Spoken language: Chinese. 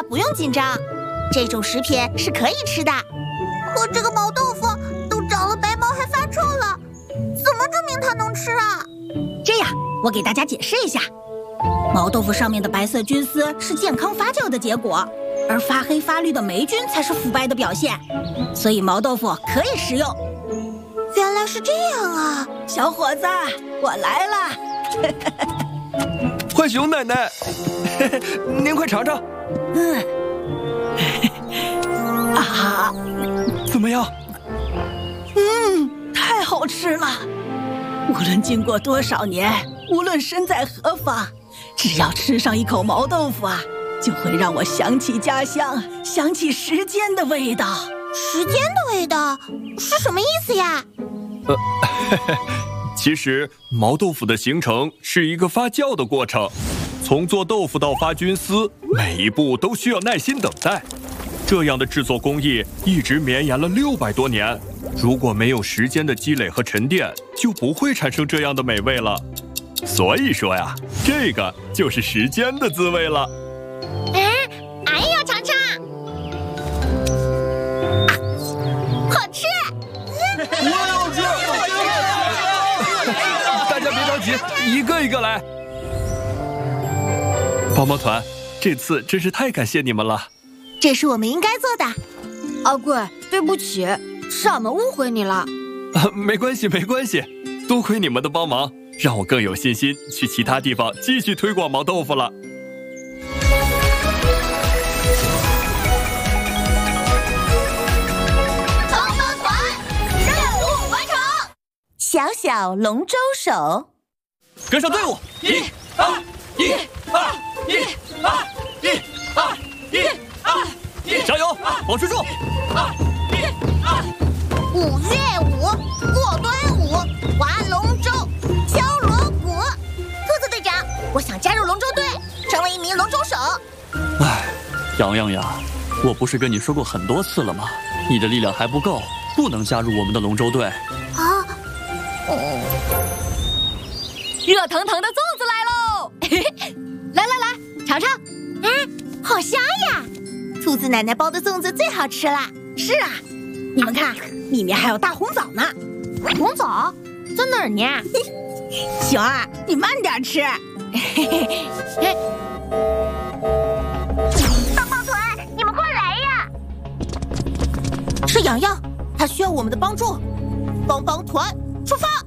不用紧张，这种食品是可以吃的。 可这个毛豆腐都长了白毛还发臭了，怎么证明它能吃啊？ 这样，我给大家解释一下，毛豆腐上面的白色菌丝是健康发酵的结果，而发黑发绿的霉菌才是腐败的表现，所以毛豆腐可以食用。 原来是这样啊！ 小伙子，我来了。 浣熊奶奶，您快尝尝。 啊， 怎么样？ 太好吃了！无论经过多少年，无论身在何方，只要吃上一口毛豆腐啊，就会让我想起家乡，想起时间的味道。 时间的味道是什么意思呀？ 其实毛豆腐的形成是一个发酵的过程，从做豆腐到发菌丝，每一步都需要耐心等待。这样的制作工艺一直绵延了600多年，如果没有时间的积累和沉淀，就不会产生这样的美味了。所以说呀，这个就是时间的滋味了。 俺也要尝尝。好吃！ 我要吃！大家别着急，一个一个来。帮帮团，这次真是太感谢你们了。 这是我们应该做的。 阿贵，对不起，是俺们误会你了。 没关系，没关系，多亏你们的帮忙，让我更有信心去其他地方继续推广毛豆腐了。 帮帮团，任务完成。 小小龙舟手， 跟上队伍！1、2、1、2、1、2、1、2、1、2、1，加油，保持住 ！5月5过端午，划龙舟，敲锣鼓。兔子队长，我想加入龙舟队，成为一名龙舟手。 哎，洋洋呀，我不是跟你说过很多次了吗？你的力量还不够，不能加入我们的龙舟队。 啊？ 热腾腾的粽子来喽！来，尝尝。 好香呀！兔子奶奶包的粽子最好吃啦。是啊，你们看，里面还有大红枣呢。 红枣在哪儿呢？ 熊儿，你慢点吃。 帮帮团，你们快来呀！ 是洋洋，他需要我们的帮助。帮帮团，出发！